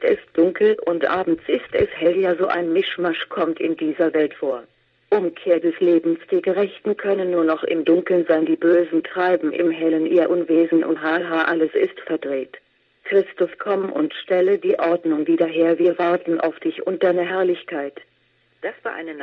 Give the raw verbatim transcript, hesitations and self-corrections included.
es dunkel und abends ist es hell, ja so ein Mischmasch kommt in dieser Welt vor. Umkehr des Lebens, die Gerechten können nur noch im Dunkeln sein, die Bösen treiben im Hellen ihr Unwesen und haha, alles ist verdreht. Christus, komm und stelle die Ordnung wieder her, wir warten auf dich und deine Herrlichkeit. Das war eine